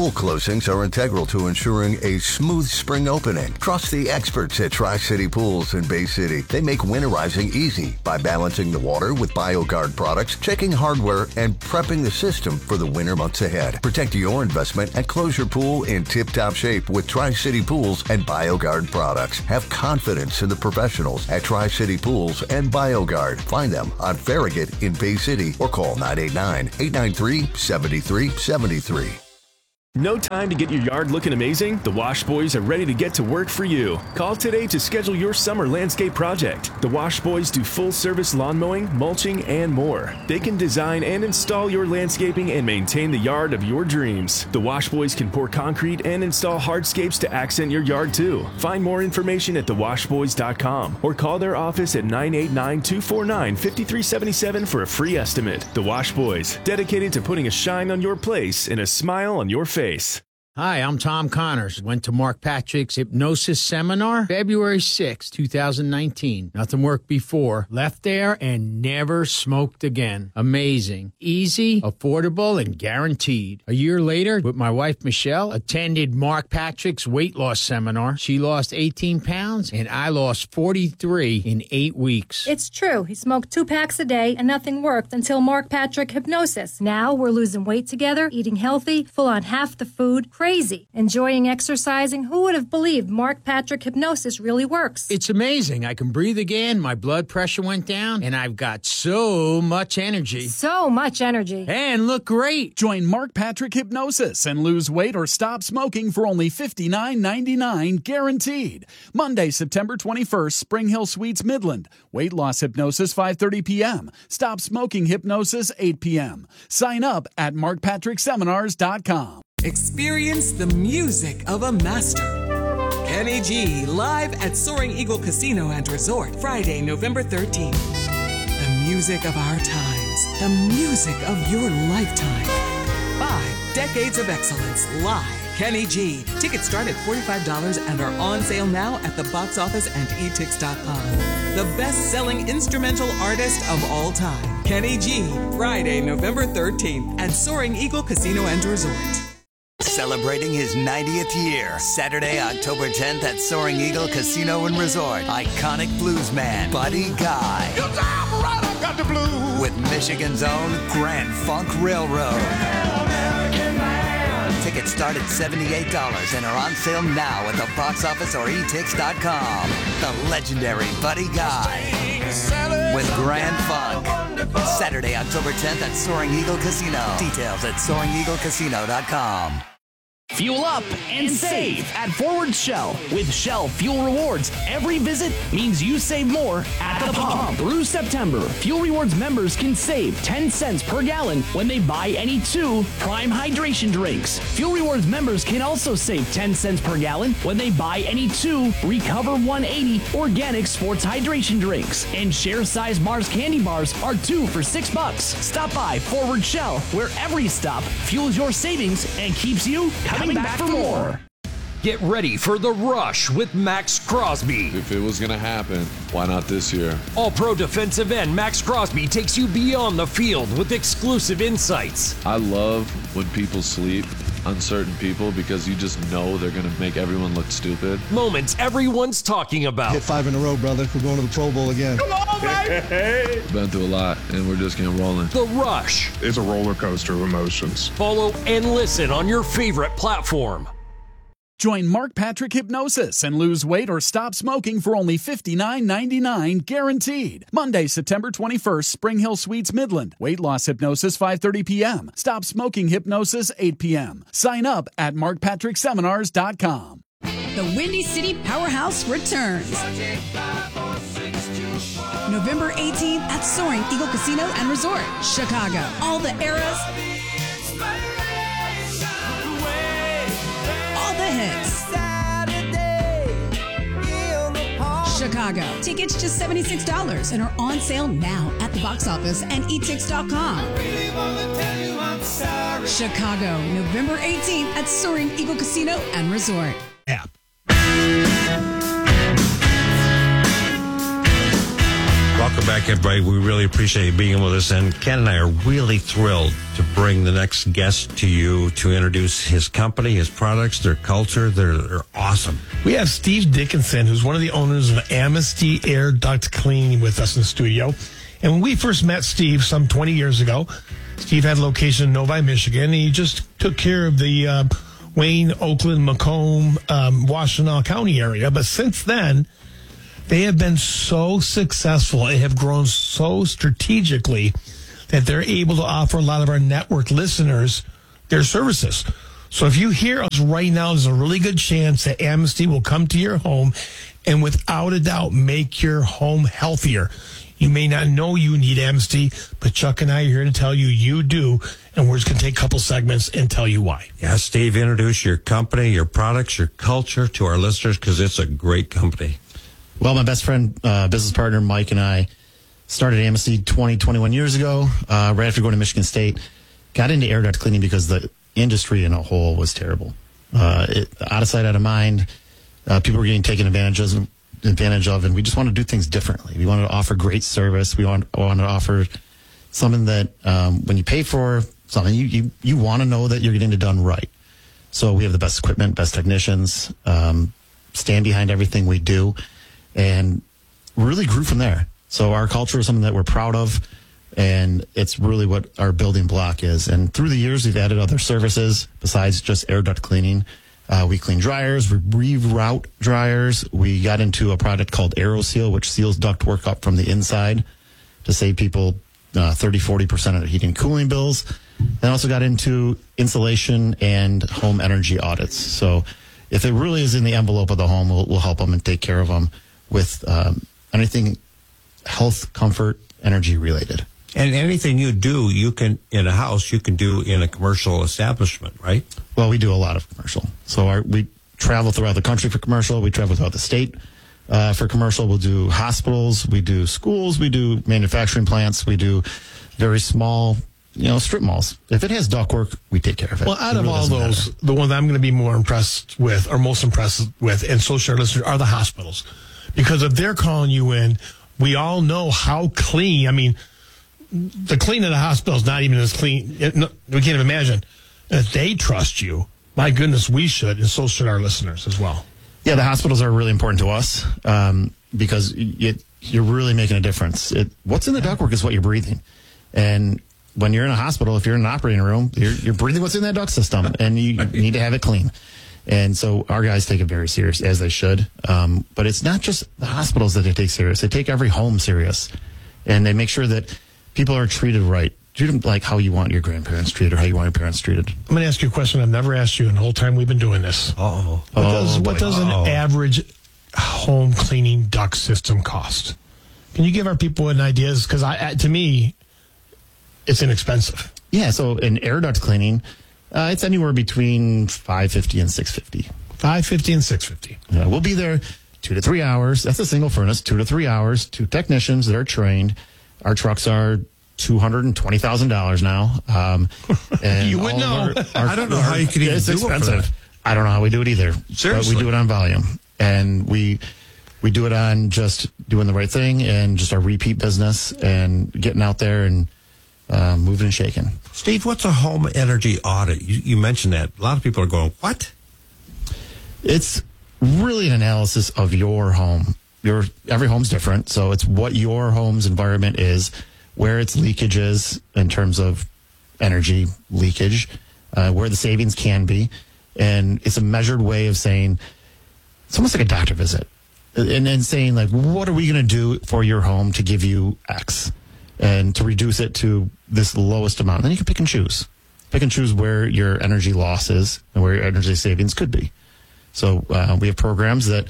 Pool closings are integral to ensuring a smooth spring opening. Trust the experts at Tri-City Pools in Bay City. They make winterizing easy by balancing the water with BioGuard products, checking hardware, and prepping the system for the winter months ahead. Protect your investment and close your pool in tip-top shape with Tri-City Pools and BioGuard products. Have confidence in the professionals at Tri-City Pools and BioGuard. Find them on Farragut in Bay City or call 989-893-7373. No time to get your yard looking amazing? The Wash Boys are ready to get to work for you. Call today to schedule your summer landscape project. The Wash Boys do full-service lawn mowing, mulching, and more. They can design and install your landscaping and maintain the yard of your dreams. The Wash Boys can pour concrete and install hardscapes to accent your yard too. Find more information at thewashboys.com or call their office at 989-249-5377 for a free estimate. The Wash Boys, dedicated to putting a shine on your place and a smile on your face. Hi, I'm Tom Connors. Went to Mark Patrick's hypnosis seminar February 6, 2019. Nothing worked before. Left there and never smoked again. Amazing. Easy, affordable, and guaranteed. A year later, with my wife Michelle, attended Mark Patrick's weight loss seminar. She lost 18 pounds and I lost 43 in 8 weeks. It's true. He smoked 2 packs a day and nothing worked until Mark Patrick Hypnosis. Now we're losing weight together, eating healthy, full on half the food. Crazy. Enjoying exercising. Who would have believed Mark Patrick Hypnosis really works? It's amazing. I can breathe again, my blood pressure went down, and I've got so much energy. So much energy. And look great. Join Mark Patrick Hypnosis and lose weight or stop smoking for only $59.99 guaranteed. Monday, September 21st, Spring Hill Suites, Midland. Weight loss hypnosis, 5:30 p.m. Stop smoking hypnosis, 8 p.m. Sign up at markpatrickseminars.com. Experience the music of a master. Kenny G live at Soaring Eagle Casino and Resort, Friday, November 13th. The music of our times. The music of your lifetime. 5 decades of excellence live. Kenny G. Tickets start at $45 and are on sale now at the box office and etix.com. The best-selling instrumental artist of all time. Kenny G. Friday, November 13th at Soaring Eagle Casino and Resort. Celebrating his 90th year, Saturday, October 10th at Soaring Eagle Casino and Resort. Iconic bluesman Buddy Guy. Got the blues. With Michigan's own Grand Funk Railroad. Tickets start at $78 and are on sale now at the box office or etix.com. The legendary Buddy Guy with Grand Funk. Saturday, October 10th at Soaring Eagle Casino. Details at SoaringEagleCasino.com. Fuel up and save at Forward Shell. With Shell Fuel Rewards, every visit means you save more at the pump. Through September, Fuel Rewards members can save 10 cents per gallon when they buy any 2 Prime Hydration drinks. Fuel Rewards members can also save 10 cents per gallon when they buy any 2 Recover 180 Organic Sports Hydration drinks. And Share Size Mars candy bars are 2 for $6. Stop by Forward Shell, where every stop fuels your savings and keeps you coming back for more. Get ready for the rush with Max Crosby. If it was going to happen, why not this year? All-pro defensive end Max Crosby takes you beyond the field with exclusive insights. I love when people sleep on certain people because you just know they're going to make everyone look stupid. Moments everyone's talking about. Hit 5 in a row, brother. We're going to the Pro Bowl again. Come on, baby! Been through a lot, and we're just getting rolling. The Rush. It's a roller coaster of emotions. Follow and listen on your favorite platform. Join Mark Patrick Hypnosis and lose weight or stop smoking for only $59.99 guaranteed. Monday, September 21st, Spring Hill Suites, Midland. Weight loss hypnosis, 5:30 p.m. Stop smoking hypnosis, 8 p.m. Sign up at markpatrickseminars.com. The Windy City Powerhouse returns. November 18th at Soaring Eagle Casino and Resort, Chicago. All the eras, all the hits. Chicago. Tickets just $76 and are on sale now at the box office and etix.com. Chicago, November 18th at Soaring Eagle Casino and Resort. Welcome back, everybody. We really appreciate you being with us. And Ken and I are really thrilled to bring the next guest to you to introduce his company, his products, their culture. They're awesome. We have Steve Dickinson, who's one of the owners of Amnesty Air Duct Cleaning, with us in the studio. And when we first met Steve some 20 years ago, Steve had a location in Novi, Michigan, and he just took care of the Wayne, Oakland, Macomb, Washtenaw County area. But since then, they have been so successful and have grown so strategically that they're able to offer a lot of our network listeners their services. So if you hear us right now, there's a really good chance that Amnesty will come to your home and without a doubt make your home healthier. You may not know you need Amnesty, but Chuck and I are here to tell you you do, and we're just going to take a couple segments and tell you why. Yeah, Steve, introduce your company, your products, your culture to our listeners, because it's a great company. Well, my best friend, business partner, Mike, and I started Amnesty 21 years ago, right after going to Michigan State. Got into air duct cleaning because the industry in a whole was terrible. Out of sight, out of mind. People were getting taken advantage of, and we just wanted to do things differently. We wanted to offer great service. We wanted to offer something that when you pay for something, you want to know that you're getting it done right. So we have the best equipment, best technicians, stand behind everything we do, and really grew from there. So our culture is something that we're proud of, and it's really what our building block is. And through the years, we've added other services besides just air duct cleaning. We clean dryers, we reroute dryers. We got into a product called AeroSeal, which seals ductwork up from the inside to save people 30-40% of their heating and cooling bills. And also got into insulation and home energy audits. So if it really is in the envelope of the home, we'll help them and take care of them with anything health, comfort, energy related. And anything you do, you can, in a house, you can do in a commercial establishment, right? Well, we do a lot of commercial. So we travel throughout the country for commercial. We travel throughout the state for commercial. We'll do hospitals. We do schools. We do manufacturing plants. We do very small, strip malls. If it has ductwork, we take care of it. Well, out of all those, the one that I'm going to be more impressed with, or most impressed with, and so share listeners, are the hospitals. Because if they're calling you in, we all know how clean. I mean, the clean of the hospital is not even as clean. We can't even imagine. If they trust you, my goodness, we should, and so should our listeners as well. Yeah, the hospitals are really important to us because you're really making a difference. What's in the ductwork is what you're breathing. And when you're in a hospital, if you're in an operating room, you're breathing what's in that duct system, and you need to have it clean. And so our guys take it very serious, as they should. But it's not just the hospitals that they take serious. They take every home serious. And they make sure that people are treated right. Treat them like how you want your grandparents treated or how you want your parents treated. I'm going to ask you a question I've never asked you in the whole time we've been doing this. What does an average home cleaning duct system cost? Can you give our people an idea? Because to me, it's inexpensive. Yeah, so in air duct cleaning, it's anywhere between $550 and $650. $550 and $650. Yeah, we'll be there 2 to 3 hours. That's a single furnace, 2 to 3 hours, 2 technicians that are trained. Our trucks are $220,000 now. And you would know. I don't know how you could even do expensive. it. I don't know how we do it either. Seriously. But we do it on volume. And we do it on just doing the right thing and just our repeat business and getting out there and moving and shaking. Steve, what's a home energy audit? You mentioned that. A lot of people are going, what? It's really an analysis of your home. Every home's different, so it's what your home's environment is, where its leakage is in terms of energy leakage, where the savings can be, and it's a measured way of saying, it's almost like a doctor visit, and then saying, like, what are we going to do for your home to give you X, and to reduce it to this lowest amount. And then you can pick and choose where your energy loss is and where your energy savings could be. So we have programs that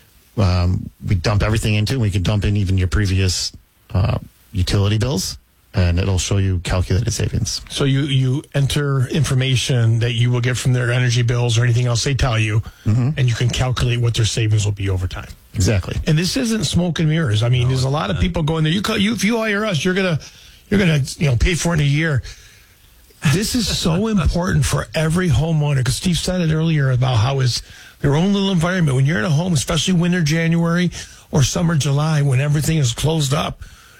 we dump everything into. We can dump in even your previous utility bills, and it'll show you calculated savings. So you enter information that you will get from their energy bills or anything else they tell you, and you can calculate what their savings will be over time. Exactly. And this isn't smoke and mirrors. I mean, there's a lot of people going there. If you hire us, you're gonna pay for it in a year. This is so important for every homeowner, because Steve said it earlier about how it's their own little environment. When you're in a home, especially winter, January, or summer, July, when everything is closed up,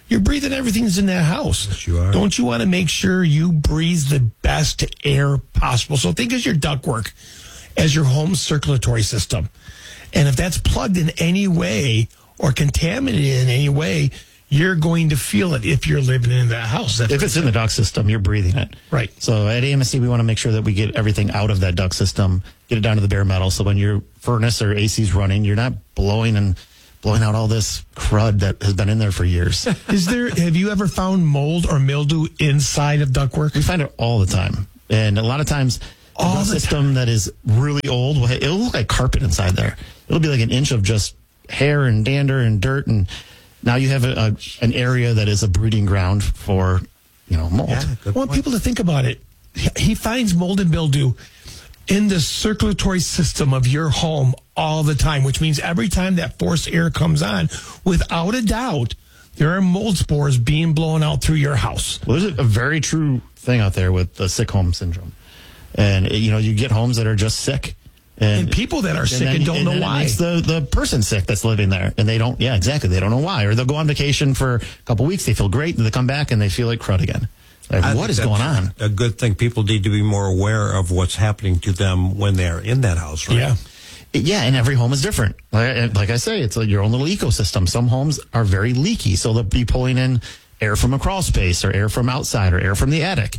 You're breathing everything that's in that house. Yes, you are. Don't you want to make sure you breathe the best air possible? So think of your ductwork as your home circulatory system. And if that's plugged in any way or contaminated in any way, you're going to feel it if you're living in that house. If it's in the duct system, you're breathing it. Right. So at AMSC, we want to make sure that we get everything out of that duct system, get it down to the bare metal. So when your furnace or AC is running, you're not blowing out all this crud that has been in there for years. Have you ever found mold or mildew inside of ductwork? We find it all the time. And a lot of times, a system that is really old, it'll look like carpet inside there. It'll be like an inch of just hair and dander and dirt, and now you have an area that is a breeding ground for, mold. Yeah, I want people to think about it. He finds mold and mildew in the circulatory system of your home all the time, which means every time that forced air comes on, without a doubt, there are mold spores being blown out through your house. Well, there's a very true thing out there with the sick home syndrome. And, you get homes that are just sick. And people that are sick and don't know why. It's the person sick that's living there. And they don't, exactly. They don't know why. Or they'll go on vacation for a couple weeks. They feel great. And they come back and they feel like crud again. Like, what is going on? A good thing. People need to be more aware of what's happening to them when they're in that house, right? Yeah. Yeah, and every home is different. Like I say, it's like your own little ecosystem. Some homes are very leaky, so they'll be pulling in air from a crawl space or air from outside or air from the attic.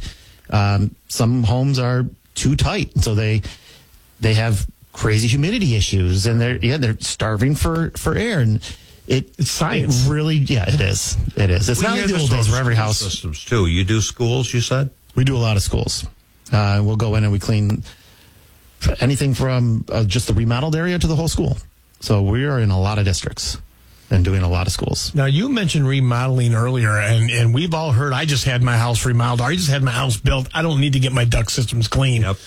Some homes are too tight, so they have crazy humidity issues, and they're starving for air. And it's science. It is. It's not like the old days where every house. Systems too. You do schools, you said? We do a lot of schools. We'll go in and we clean anything from just the remodeled area to the whole school. So we are in a lot of districts and doing a lot of schools. Now, you mentioned remodeling earlier, and we've all heard, I just had my house remodeled. I just had my house built. I don't need to get my duct systems clean. Yep.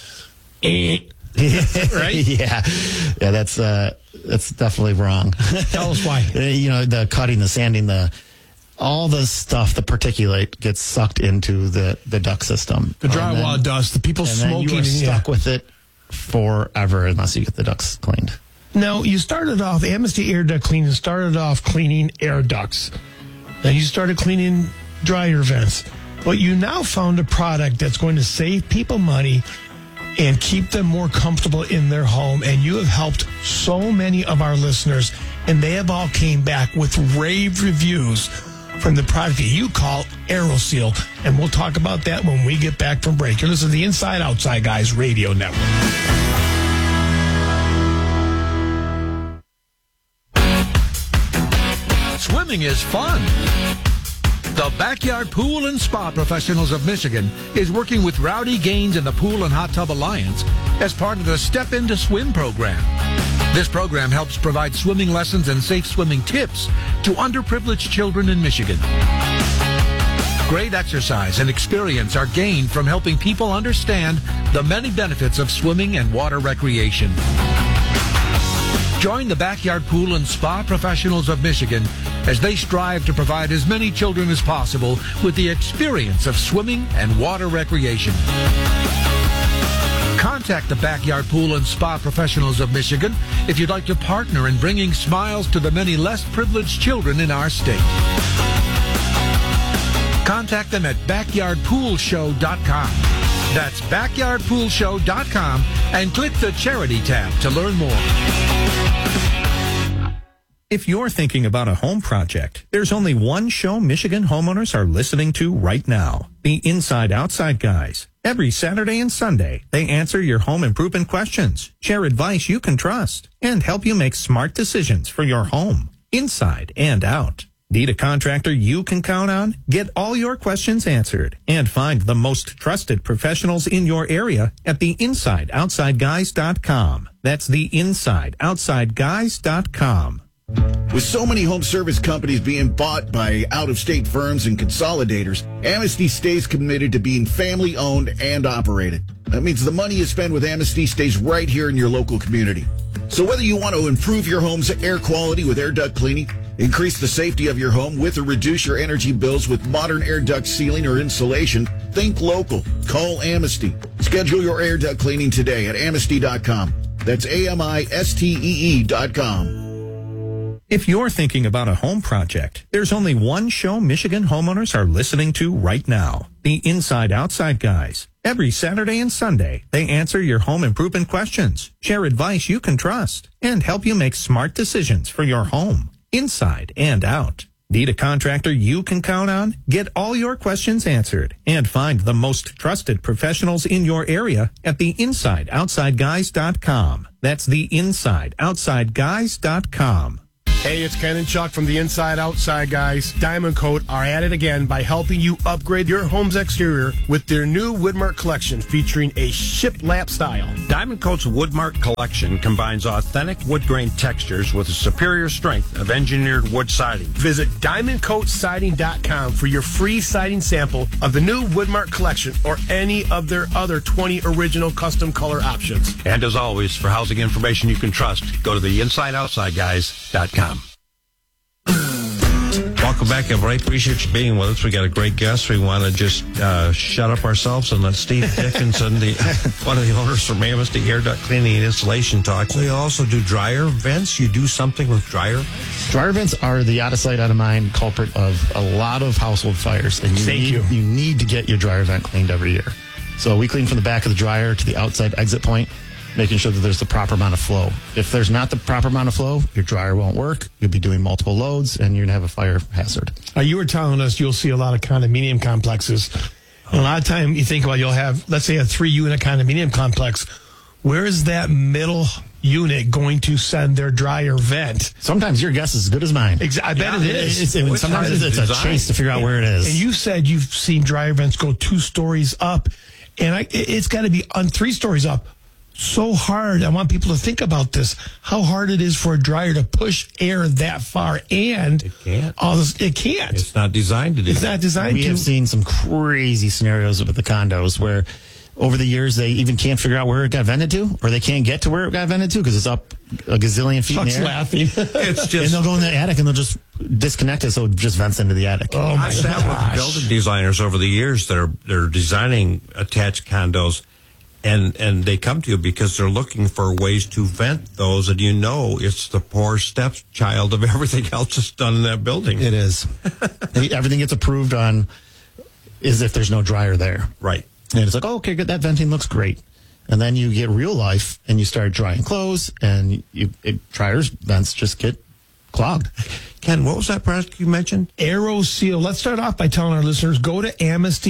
Right? Yeah, that's definitely wrong. Tell us why. The cutting, the sanding, all the stuff, the particulate gets sucked into the duct system. The drywall dust, the people smoking. You're stuck with it forever unless you get the ducts cleaned. Now, you started off, Amnesty Air Duct Cleaning started off cleaning air ducts. Then you started cleaning dryer vents. But you now found a product that's going to save people money and keep them more comfortable in their home. And you have helped so many of our listeners, and they have all came back with rave reviews from the product that you call AeroSeal. And we'll talk about that when we get back from break. You're listening to the Inside Outside Guys Radio Network. Swimming is fun. The Backyard Pool and Spa Professionals of Michigan is working with Rowdy Gaines and the Pool and Hot Tub Alliance as part of the Step Into Swim program. This program helps provide swimming lessons and safe swimming tips to underprivileged children in Michigan. Great exercise and experience are gained from helping people understand the many benefits of swimming and water recreation. Join the Backyard Pool and Spa Professionals of Michigan as they strive to provide as many children as possible with the experience of swimming and water recreation. Contact the Backyard Pool and Spa Professionals of Michigan if you'd like to partner in bringing smiles to the many less privileged children in our state. Contact them at backyardpoolshow.com. That's backyardpoolshow.com and click the charity tab to learn more. If you're thinking about a home project, there's only one show Michigan homeowners are listening to right now. The Inside Outside Guys. Every Saturday and Sunday, they answer your home improvement questions, share advice you can trust, and help you make smart decisions for your home, inside and out. Need a contractor you can count on? Get all your questions answered and find the most trusted professionals in your area at theinsideoutsideguys.com. That's theinsideoutsideguys.com. With so many home service companies being bought by out-of-state firms and consolidators, Amnesty stays committed to being family-owned and operated. That means the money you spend with Amnesty stays right here in your local community. So whether you want to improve your home's air quality with air duct cleaning, increase the safety of your home with or reduce your energy bills with modern air duct sealing or insulation, think local. Call Amnesty. Schedule your air duct cleaning today at amnesty.com. That's AMISTEE.com. If you're thinking about a home project, there's only one show Michigan homeowners are listening to right now. The Inside Outside Guys. Every Saturday and Sunday, they answer your home improvement questions, share advice you can trust, and help you make smart decisions for your home, inside and out. Need a contractor you can count on? Get all your questions answered and find the most trusted professionals in your area at theinsideoutsideguys.com. That's theinsideoutsideguys.com. Hey, it's Ken and Chuck from the Inside Outside Guys. Diamond Coat are at it again by helping you upgrade your home's exterior with their new Woodmark collection featuring a shiplap style. Diamond Coat's Woodmark collection combines authentic wood grain textures with a superior strength of engineered wood siding. Visit DiamondCoatSiding.com for your free siding sample of the new Woodmark collection or any of their other 20 original custom color options. And as always, for housing information you can trust, go to theinsideoutsideguys.com. Welcome back, everybody. Appreciate you being with us. We got a great guest. We want to just shut up ourselves and let Steve Dickinson, one of the owners from Amnesty Air Duct Cleaning and Installation, talk. So you also do dryer vents? You do something with dryer? Dryer vents are the out of sight, out of mind culprit of a lot of household fires. And you need to get your dryer vent cleaned every year. So we clean from the back of the dryer to the outside exit point, making sure that there's the proper amount of flow. If there's not the proper amount of flow, your dryer won't work. You'll be doing multiple loads, and you're going to have a fire hazard. You were telling us you'll see a lot of condominium complexes. And a lot of time you think, well, you'll have, let's say, a 3-unit condominium complex. Where is that middle unit going to send their dryer vent? Sometimes your guess is as good as mine. I bet it is. Sometimes it's a chase to figure out where it is. And you said you've seen dryer vents go 2 stories up, and it's got to be on 3 stories up. So hard. I want people to think about this. How hard it is for a dryer to push air that far, and it can't. It can't. It's not designed to do. It's not designed to. We have seen some crazy scenarios with the condos where, over the years, they even can't figure out where it got vented to, or they can't get to where it got vented to because it's up a gazillion feet Chuck's in the air. laughing. It's just, and they'll go in the attic and they'll just disconnect it so it just vents into the attic. Oh my I've sat with building designers over the years that are designing attached condos. And they come to you because they're looking for ways to vent those, and it's the poor stepchild of everything else that's done in that building. It is. Everything gets approved on as if there's no dryer there. Right. And it's like, oh, okay, good, that venting looks great. And then you get real life, and you start drying clothes, and dryers vents just get clogged. Ken, what was that product you mentioned? AeroSeal. Let's start off by telling our listeners, go to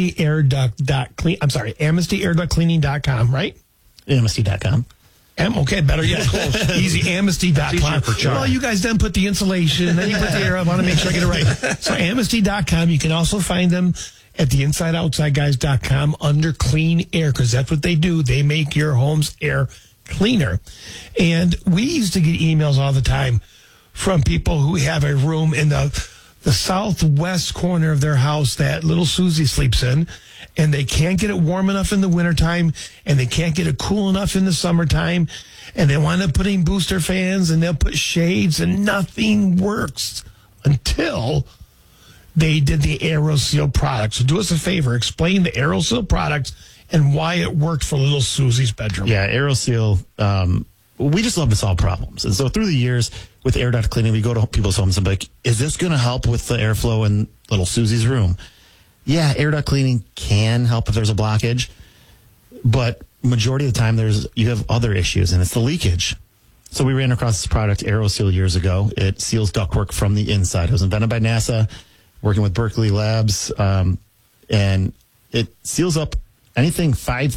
AmnestyAirDuctCleaning.com, right? Amnesty.com. Okay, better yet, close. Easy, Amnesty.com. Well, you guys then put the insulation, then you put the air. I want to make sure I get it right. So Amnesty.com. You can also find them at theinsideoutsideguys.com under clean air, because that's what they do. They make your home's air cleaner. And we used to get emails all the time from people who have a room in the southwest corner of their house that little Susie sleeps in, and they can't get it warm enough in the wintertime, and they can't get it cool enough in the summertime, and they wind up putting booster fans, and they'll put shades, and nothing works until they did the AeroSeal product. So do us a favor, explain the AeroSeal product and why it worked for little Susie's bedroom. Yeah, AeroSeal, we just love to solve problems. And so through the years with air duct cleaning, we go to people's homes and be like, is this going to help with the airflow in little Susie's room? Yeah, air duct cleaning can help if there's a blockage, but majority of the time you have other issues, and it's the leakage. So we ran across this product, AeroSeal, years ago. It seals ductwork from the inside. It was invented by NASA, working with Berkeley Labs, and it seals up anything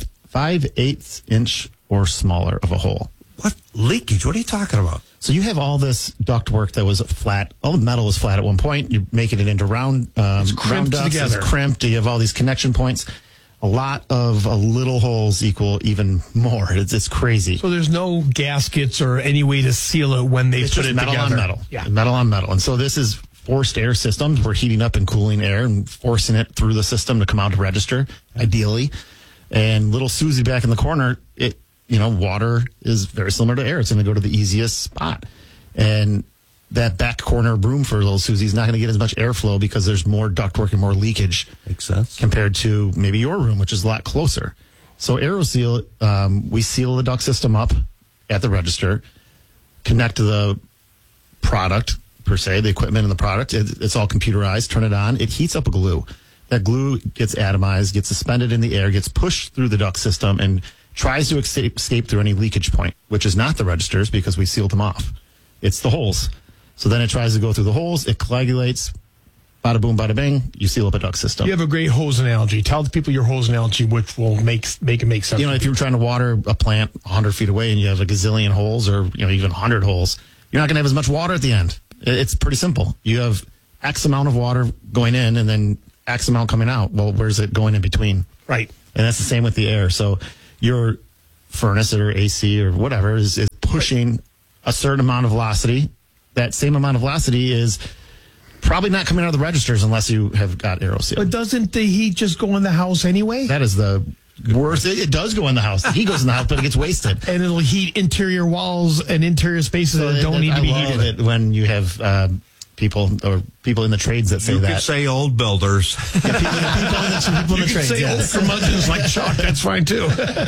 5/8 inch or smaller of a hole. What leakage? What are you talking about? So you have all this ductwork that was flat. All the metal was flat at one point. You're making it into round, it's crimped round together. It's crimped. You have all these connection points. A lot of little holes equal even more. It's crazy. So there's no gaskets or any way to seal it when they put it metal together. on metal. Yeah, metal on metal. And so this is forced air systems. We're heating up and cooling air and forcing it through the system to come out to register, ideally. And little Susie back in the corner, water is very similar to air. It's going to go to the easiest spot. And that back corner room for little Susie is not going to get as much airflow because there's more ductwork and more leakage. Makes sense. Compared to maybe your room, which is a lot closer. So AeroSeal, we seal the duct system up at the register, connect to the product per se, the equipment and the product. It's all computerized. Turn it on. It heats up a glue. That glue gets atomized, gets suspended in the air, gets pushed through the duct system, and tries to escape through any leakage point, which is not the registers because we sealed them off. It's the holes. So then it tries to go through the holes. It coagulates. Bada boom, bada bing. You seal up a duct system. You have a great hose analogy. Tell the people your hose analogy, which will make it make sense. If you're trying to water a plant 100 feet away and you have a gazillion holes, or even 100 holes, you're not going to have as much water at the end. It's pretty simple. You have X amount of water going in, and then X amount coming out. Well, where's it going in between? Right. And that's the same with the air. So your furnace or AC or whatever is pushing a certain amount of velocity. That same amount of velocity is probably not coming out of the registers unless you have got AeroSeal. But doesn't the heat just go in the house anyway? That is the worst. It does go in the house. The heat goes in the house, but it gets wasted. And it'll heat interior walls and interior spaces that don't need to be heated. I love it when you have people in the trades that say you that. You could say old builders. People in the trades. Say old curmudgeons like Chuck. That's fine too.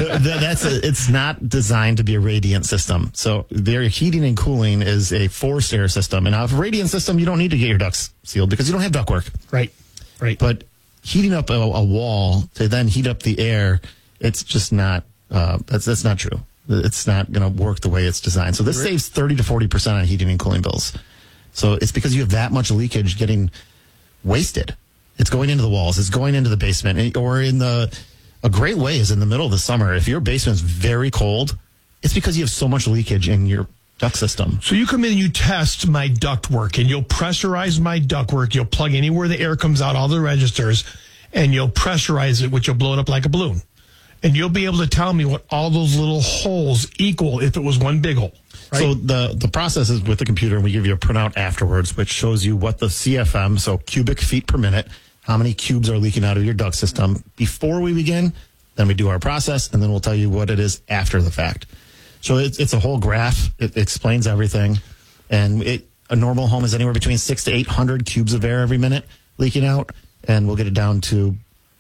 It's not designed to be a radiant system. So their heating and cooling is a forced air system. And now, if a radiant system, you don't need to get your ducts sealed because you don't have ductwork. Right. But heating up a wall to then heat up the air, it's just not. That's not true. It's not going to work the way it's designed. So this saves 30 to 40% on heating and cooling bills. So it's because you have that much leakage getting wasted. It's going into the walls. It's going into the basement. Or a great way is in the middle of the summer. If your basement's very cold, it's because you have so much leakage in your duct system. So you come in and you test my ductwork, and you'll pressurize my ductwork. You'll plug anywhere the air comes out, all the registers, and you'll pressurize it, which will blow it up like a balloon. And you'll be able to tell me what all those little holes equal if it was one big hole. Right? So the process is with the computer, and we give you a printout afterwards, which shows you what the CFM, so cubic feet per minute, how many cubes are leaking out of your duct system before we begin. Then we do our process, and then we'll tell you what it is after the fact. So it's a whole graph. It explains everything. And a normal home is anywhere between 600 to 800 cubes of air every minute leaking out, and we'll get it down to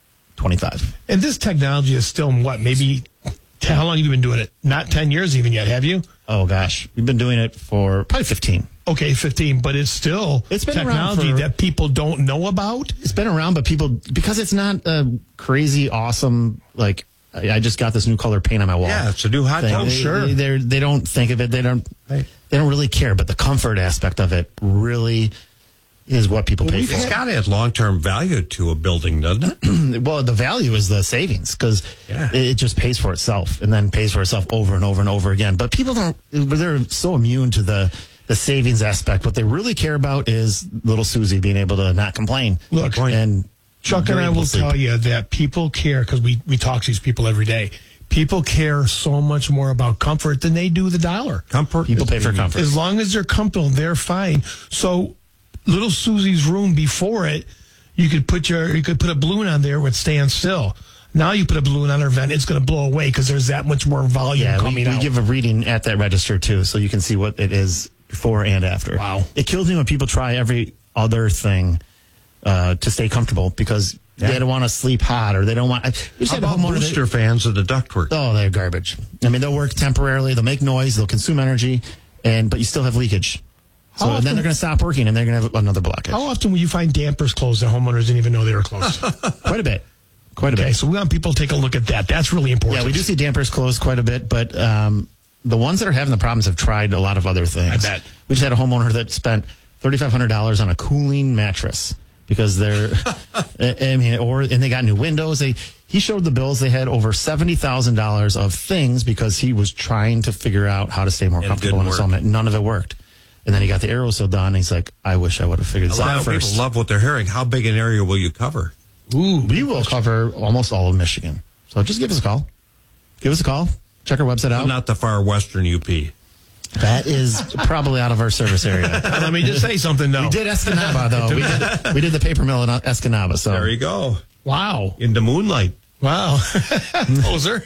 25. And this technology is still maybe how long have you been doing it? Not 10 years even yet, have you? Oh, gosh. We've been doing it for probably 15. Okay, 15, but it's still technology that people don't know about? It's been around, but because it's not a crazy, awesome, like, I just got this new color paint on my wall. Yeah, it's a new hot tub. Sure. They don't think of it. They don't really care, but the comfort aspect of it really is what people pay for. It's got to add long-term value to a building, doesn't it? Well, the value is the savings because it just pays for itself and then pays for itself over and over and over again. But people they're so immune to the savings aspect. What they really care about is little Susie being able to not complain. Look, and Chuck and I will tell you that people care because we talk to these people every day. People care so much more about comfort than they do the dollar. Comfort. People pay for comfort. As long as they're comfortable, they're fine. So little Susie's room before it, you could put a balloon on there where it stands still. Now you put a balloon on her vent, it's going to blow away because there's that much more volume coming out. We give a reading at that register too, so you can see what it is before and after. Wow. It kills me when people try every other thing to stay comfortable because they don't want to sleep hot or they don't want. How about booster fans of the ductwork? Oh, they're garbage. I mean, they'll work temporarily, they'll make noise, they'll consume energy, but you still have leakage. So and then they're going to stop working, and they're going to have another blockage. How often will you find dampers closed that homeowners didn't even know they were closed? Quite a bit. Okay, so we want people to take a look at that. That's really important. Yeah, we do see dampers closed quite a bit, but the ones that are having the problems have tried a lot of other things. I bet. We just had a homeowner that spent $3,500 on a cooling mattress because they're, and they got new windows. He showed the bills. They had over $70,000 of things because he was trying to figure out how to stay more comfortable in his home. None of it worked. And then he got the AeroSeal done. And he's like, I wish I would have figured this out first. A lot of people love what they're hearing. How big an area will you cover? We will cover almost all of Michigan. So just give us a call. Check our website out. Not the far western UP. That is probably out of our service area. Let me just say something, though. We did Escanaba, though. We did the paper mill in Escanaba. So there you go. Wow. In the moonlight. Wow. Poser.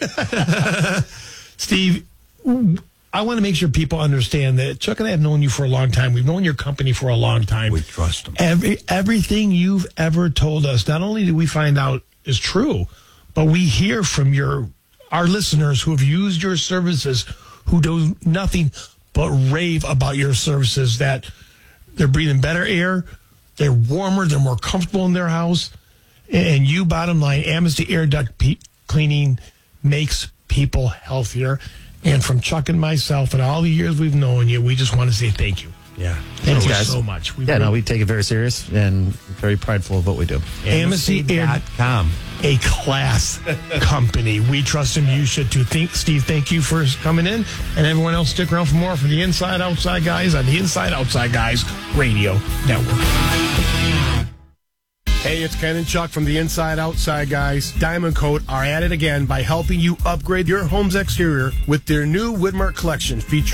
Steve, I want to make sure people understand that Chuck and I have known you for a long time. We've known your company for a long time. We trust them. Everything you've ever told us, not only do we find out is true, but we hear from our listeners who have used your services, who do nothing but rave about your services, that They're breathing better air. They're warmer. They're more comfortable in their house. And you, bottom line, Amnesty Air Duct Cleaning makes people healthier. And from Chuck and myself and all the years we've known you, we just want to say thank you. Yeah. Thank you so much. We take it very serious and very prideful of what we do. AmnestyAir.com. A class company. We trust him. You should too. Steve, thank you for coming in. And everyone else, stick around for more from the Inside Outside Guys on the Inside Outside Guys Radio Network. Hey, it's Ken and Chuck from the Inside Outside Guys. Diamond Coat are at it again by helping you upgrade your home's exterior with their new Widmark collection featuring